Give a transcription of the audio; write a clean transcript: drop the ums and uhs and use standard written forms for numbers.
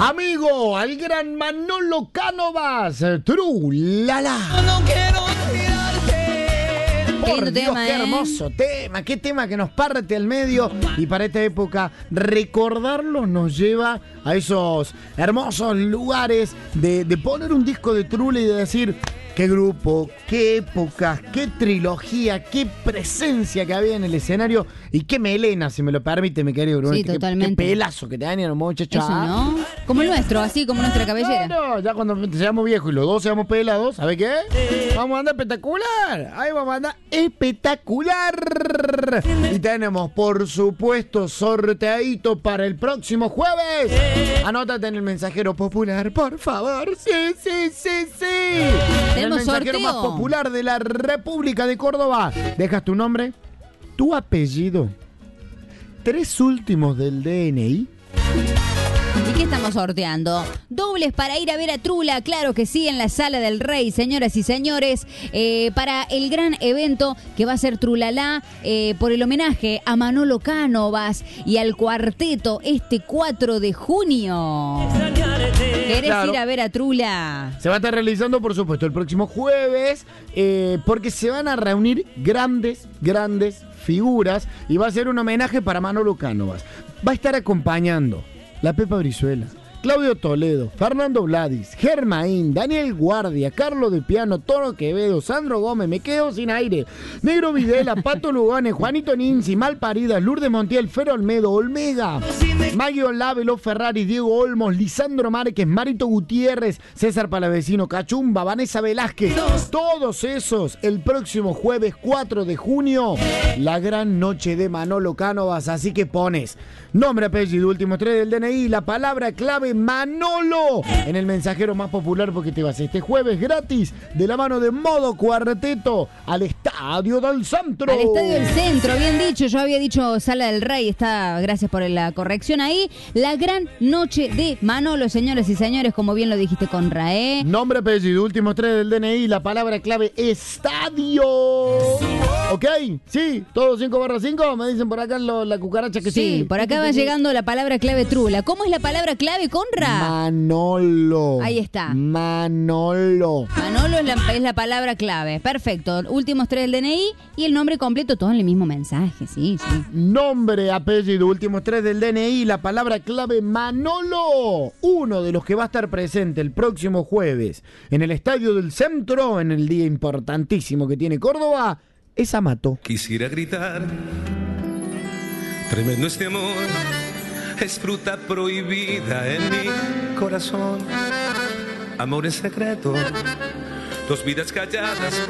Amigo, al gran Manolo Cánovas, Trulala. No quiero olvidarte. Por lindo Dios, tema, qué ¿eh? hermoso tema, qué tema que nos parte al medio. Y para esta época, recordarlo nos lleva a esos hermosos lugares de poner un disco de Trula y de decir qué grupo, qué épocas, qué trilogía, qué presencia que había en el escenario y qué melena, si me lo permite, mi querido Bruno. Sí, totalmente. Qué pelazo que tenían los muchachos. Eso, ¿no? Como el nuestro, así como nuestra cabellera. Claro, ya cuando seamos viejos y los dos seamos pelados, ¿sabe qué? Vamos a andar espectacular. Ahí vamos a andar espectacular. Y tenemos, por supuesto, sorteadito para el próximo jueves. Anótate en el mensajero popular, por favor. Sí, sí, sí, sí. En el Tenemos mensajero sorteo. más popular de la República de Córdoba. Dejas tu nombre, tu apellido, 3 últimos del DNI. ¿Y qué estamos sorteando? Dobles para ir a ver a Trula, claro que sí, en la Sala del Rey, señoras y señores, para el gran evento que va a ser Trulalá, por el homenaje a Manolo Cánovas y al cuarteto este 4 de junio. ¿Querés Claro. ir a ver a Trula? Se va a estar realizando, por supuesto, el próximo jueves, porque se van a reunir grandes figuras y va a ser un homenaje para Manolo Cánovas. Va a estar acompañando la Pepa Brizuela, Claudio Toledo, Fernando Vladis, Germaín, Daniel Guardia, Carlos de Piano, Toro Quevedo, Sandro Gómez, Me Quedo Sin Aire, Negro Videla, Pato Lugones, Juanito Ninzi, Malparidas, Lourdes Montiel, Fer Olmedo, Olmega, Maggio Lávelo Ferrari, Diego Olmos, Lisandro Márquez, Marito Gutiérrez, César Palavecino, Cachumba, Vanessa Velázquez, todos esos el próximo jueves 4 de junio, la gran noche de Manolo Cánovas. Así que pones nombre, apellido, últimos 3 del DNI, la palabra clave Manolo en el mensajero más popular, porque te vas este jueves gratis de la mano de Modo Cuarteto al Estadio del Centro. Al Estadio del Centro, bien dicho, yo había dicho Sala del Rey, está, gracias por la corrección ahí. La gran noche de Manolo, señoras y señores, como bien lo dijiste con Raé. Nombre, apellido, últimos 3 del DNI, la palabra clave Estadio. ¿Ok? Sí, todos 5/5, me dicen por acá la cucaracha que sí. Sí, por acá va llegando la palabra clave Trula. ¿Cómo es la palabra clave, Conra? Manolo. Ahí está. Manolo. Manolo es la palabra clave. Perfecto. Últimos 3 del DNI y el nombre completo, todo en el mismo mensaje. Sí, sí. Nombre, apellido, últimos 3 del DNI, la palabra clave Manolo. Uno de los que va a estar presente el próximo jueves en el Estadio del Centro, en el día importantísimo que tiene Córdoba, es Amato. Quisiera gritar, tremendo este amor, es fruta prohibida en mi corazón. Amor en secreto, 2 vidas calladas